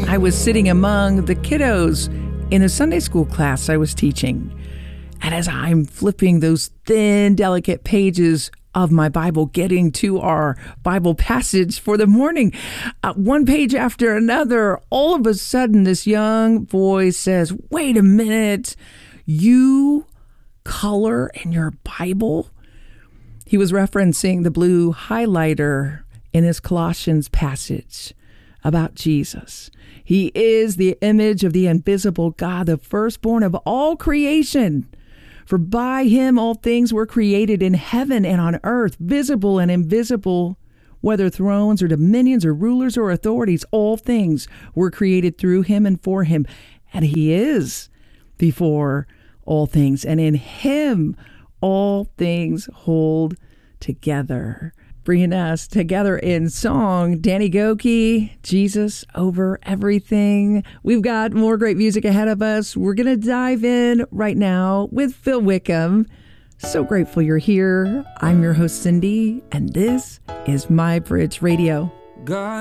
I was sitting among the kiddos in a Sunday school class I was teaching. And as I'm flipping those thin, delicate pages of my Bible, getting to our Bible passage for the morning, one page after another, all of a sudden this young voice says, "Wait a minute, you color in your Bible?" He was referencing the blue highlighter in his Colossians passage about Jesus. He is the image of the invisible God, the firstborn of all creation. For by him all things were created in heaven and on earth, visible and invisible, whether thrones or dominions or rulers or authorities, all things were created through him and for him. And he is before all things, and in him all things hold together. Bringing us together in song, Danny Gokey, Jesus Over Everything. We've got more great music ahead of us. We're going to dive in right now with Phil Wickham. So grateful you're here. I'm your host, Cindy, and this is My Bridge Radio. God.